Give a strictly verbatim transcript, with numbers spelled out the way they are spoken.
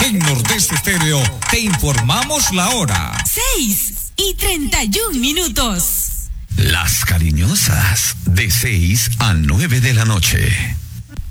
En Nordeste Estéreo te informamos la hora. Seis y treinta y un minutos. Las Cariñosas, de seis a nueve de la noche.